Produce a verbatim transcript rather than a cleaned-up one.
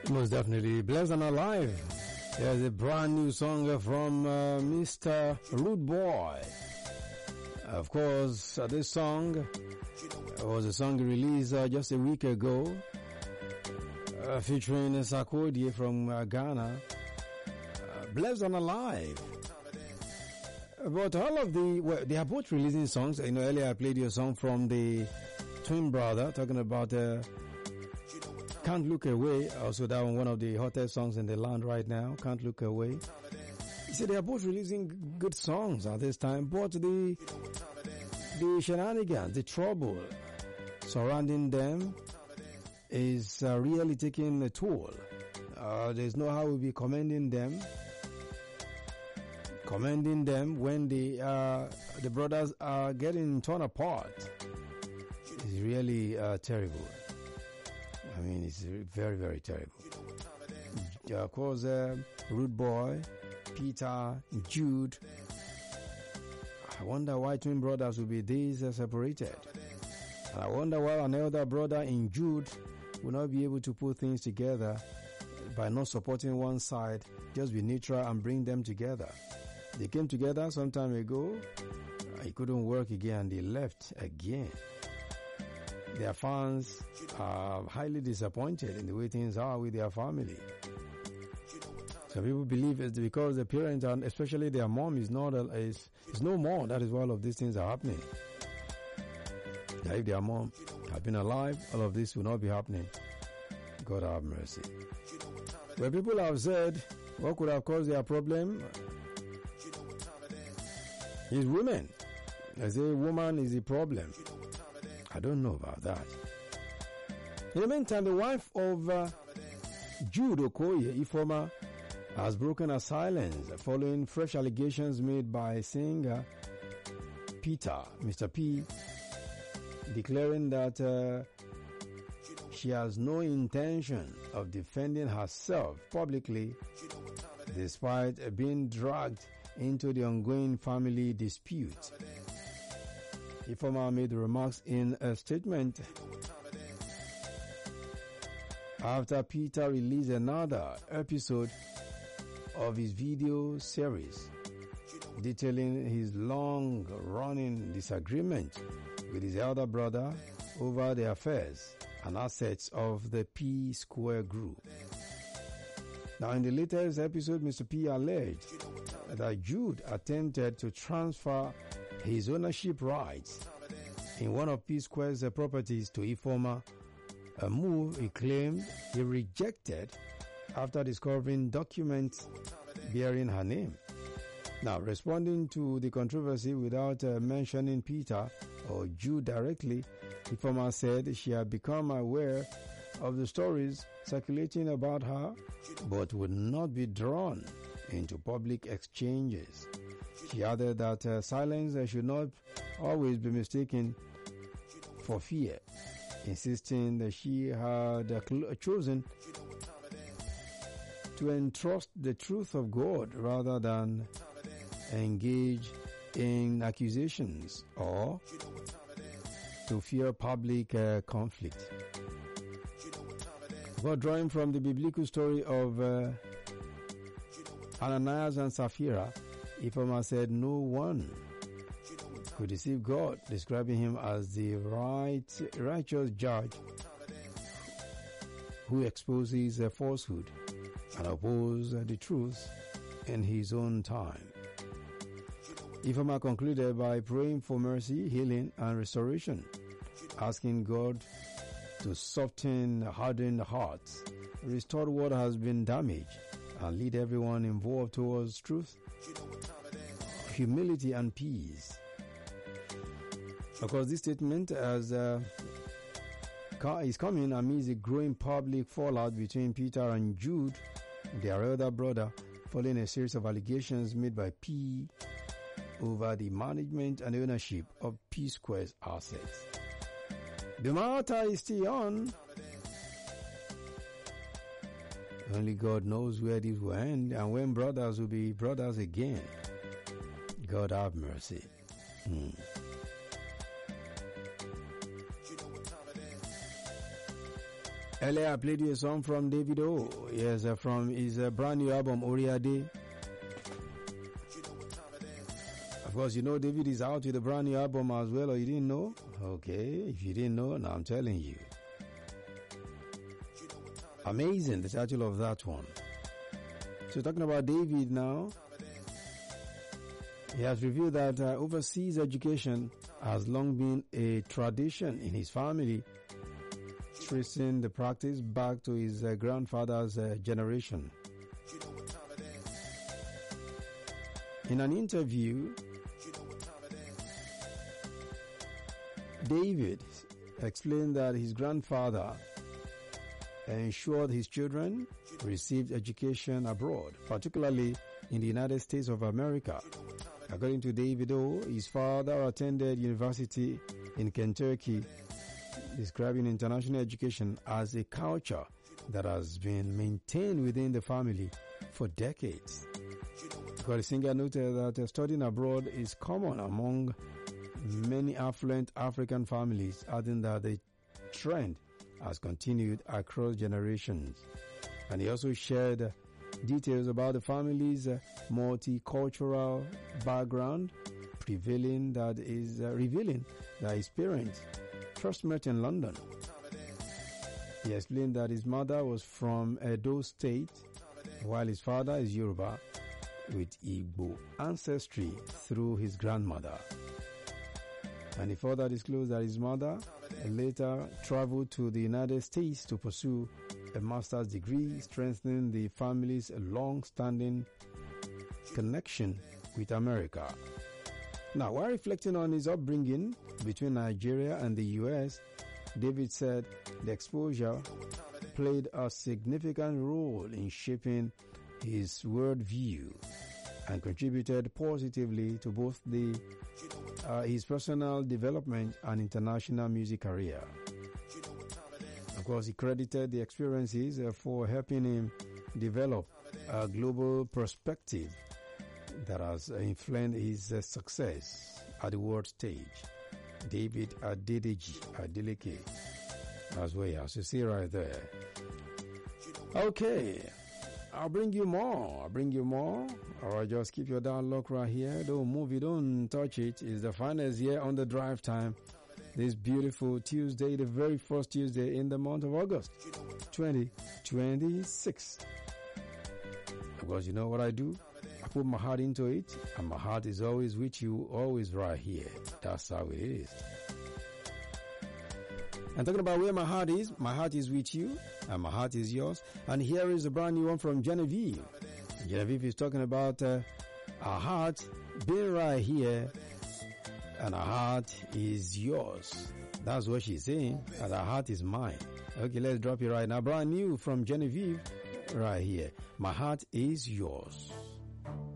Most definitely. Blessed and Alive. There's a brand new song from uh, Mister Rude Boy. Of course, uh, this song was a song released uh, just a week ago, uh, featuring Sarkodie from uh, Ghana. Uh, Blessed and Alive. But all of the, well, they are both releasing songs. You know, earlier I played you a song from the twin brother talking about uh, Can't Look Away. Also, that one, one of the hottest songs in the land right now. Can't Look Away. You see, they are both releasing good songs at this time, but the the shenanigans, the trouble surrounding them is uh, really taking a toll. Uh, there's no how we'll be commending them. Commending them when the uh, the brothers are getting torn apart is really uh, terrible. I mean, it's very, very terrible. Of course, uh, Rude Boy, Peter, Jude. I wonder why twin brothers will be this uh, separated. And I wonder why an elder brother in Jude will not be able to put things together by not supporting one side, just be neutral and bring them together. They came together some time ago. It couldn't work again and they left again. Their fans are highly disappointed in the way things are with their family. Some people believe it's because the parents, and especially their mom, is not is, is no more. That is why all of these things are happening. That if their mom had been alive, all of this would not be happening. God have mercy. Where people have said, what could have caused their problem? Is women. I say woman is the problem. I don't know about that. In the meantime, the wife of uh, Jude Okoye, Ifeoma, has broken her silence following fresh allegations made by singer Peter, Mister P, declaring that uh, she has no intention of defending herself publicly despite being dragged into the ongoing family dispute. Ifeoma made the remarks in a statement after Peter released another episode of his video series detailing his long-running disagreement with his elder brother over the affairs and assets of the P Square Group. Now, in the latest episode, Mister P alleged that Jude attempted to transfer his ownership rights in one of P Square's properties to Ifeoma, a move he claimed he rejected after discovering documents bearing her name. Now, responding to the controversy without uh, mentioning Peter or Jude directly, Ifeoma said she had become aware of the stories circulating about her, but would not be drawn into public exchanges. She added that uh, silence uh, should not always be mistaken for fear, insisting that she had uh, cl- chosen to entrust the truth of God rather than engage in accusations or to fear public uh, conflict. But drawing from the biblical story of uh, Ananias and Sapphira, Ifeoma said no one could deceive God, describing him as the right, righteous judge who exposes a falsehood and opposes the truth in his own time. Ifeoma concluded by praying for mercy, healing, and restoration, asking God to soften hardened hearts, restore what has been damaged, and lead everyone involved towards truth, humility, and peace. Of course, this statement as uh, is coming amidst a growing public fallout between Peter and Jude, their elder brother, following a series of allegations made by P over the management and ownership of P Square's assets. The matter is still on. Only God knows where this will end and when brothers will be brothers again. God have mercy. Hmm. Earlier, I played you a song from Davido. Yes, uh, from his uh, brand new album, Oriade. Of course, you know David is out with a brand new album as well, or you didn't know? Okay, if you didn't know, now I'm telling you. Amazing, the title of that one. So talking about David now, he has revealed that uh, overseas education has long been a tradition in his family, tracing the practice back to his uh, grandfather's uh, generation. In an interview, David explained that his grandfather ensured his children received education abroad, particularly in the United States of America. According to Davido, his father attended university in Kentucky, describing international education as a culture that has been maintained within the family for decades. Because the singer noted that studying abroad is common among many affluent African families, adding that the trend has continued across generations. And he also shared details about the family's multicultural background, prevailing that is uh, revealing that his parents first met in London. He explained that his mother was from Edo State, while his father is Yoruba, with Igbo ancestry through his grandmother. And he further disclosed that his mother later traveled to the United States to pursue a master's degree, strengthening the family's long-standing connection with America. Now, while reflecting on his upbringing between Nigeria and the U S, David said the exposure played a significant role in shaping his worldview and contributed positively to both the uh, his personal development and international music career. Of course, he credited the experiences uh, for helping him develop a global perspective that has influenced his uh, success at the world stage. David Adedeji Adeleke. That's where you have to see right there. Okay, I'll bring you more. I'll bring you more. Alright, just keep your down lock right here. Don't move it, don't touch it. It's the finest year on the drive time. This beautiful Tuesday, the very first Tuesday in the month of August, twenty twenty-six. Of course, you know what I do? I put my heart into it, and my heart is always with you, always right here. That's how it is. And talking about where my heart is, my heart is with you, and my heart is yours. And here is a brand new one from Genevieve. Genevieve is talking about uh, our heart being right here, and our heart is yours. That's what she's saying, and our heart is mine. Okay, let's drop it right now. Brand new from Genevieve right here. My heart is yours.